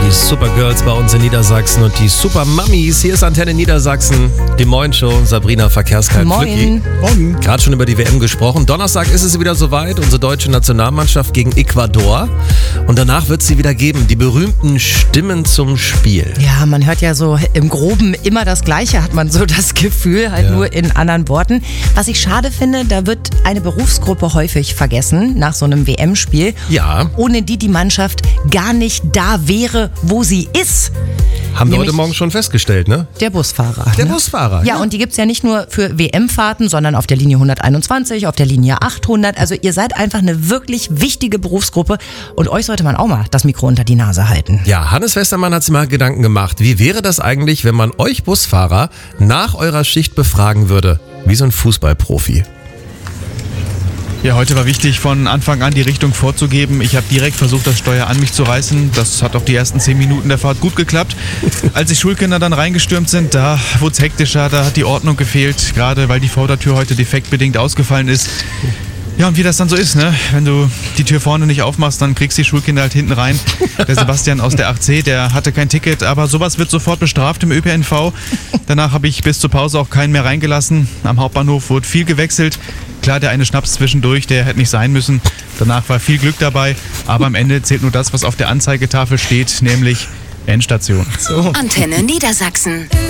Die Supergirls bei uns in Niedersachsen und die Supermummies. Hier ist Antenne Niedersachsen, die Moin-Show. Sabrina Verkehrskalt-Flücki. Moin. Gerade schon über die WM gesprochen. Donnerstag ist es wieder soweit. Unsere deutsche Nationalmannschaft gegen Ecuador. Und danach wird es sie wieder geben. Die berühmten Stimmen zum Spiel. Ja, man hört ja so im Groben immer das Gleiche, hat man so das Gefühl, halt nur in anderen Worten. Was ich schade finde, da wird eine Berufsgruppe häufig vergessen nach so einem WM-Spiel. Ja. Ohne die Mannschaft gar nicht da wäre, wo sie ist. Haben wir Nämlich heute Morgen schon festgestellt, ne? Der Busfahrer. Der Busfahrer. Ja, und die gibt's ja nicht nur für WM-Fahrten, sondern auf der Linie 121, auf der Linie 800. Also ihr seid einfach eine wirklich wichtige Berufsgruppe und euch sollte man auch mal das Mikro unter die Nase halten. Ja, Hannes Westermann hat sich mal Gedanken gemacht. Wie wäre das eigentlich, wenn man euch Busfahrer nach eurer Schicht befragen würde? Wie so ein Fußballprofi. Ja, heute war wichtig, von Anfang an die Richtung vorzugeben. Ich habe direkt versucht, das Steuer an mich zu reißen. Das hat auch die ersten 10 Minuten der Fahrt gut geklappt. Als die Schulkinder dann reingestürmt sind, da wurde es hektischer, da hat die Ordnung gefehlt. Gerade weil die Vordertür heute defektbedingt ausgefallen ist. Ja, und wie das dann so ist, ne? Wenn du die Tür vorne nicht aufmachst, dann kriegst du die Schulkinder halt hinten rein. Der Sebastian aus der 8C, der hatte kein Ticket, aber sowas wird sofort bestraft im ÖPNV. Danach habe ich bis zur Pause auch keinen mehr reingelassen. Am Hauptbahnhof wurde viel gewechselt. Klar, der eine Schnaps zwischendurch, der hätte nicht sein müssen. Danach war viel Glück dabei, aber am Ende zählt nur das, was auf der Anzeigetafel steht, nämlich Endstation. Antenne Niedersachsen.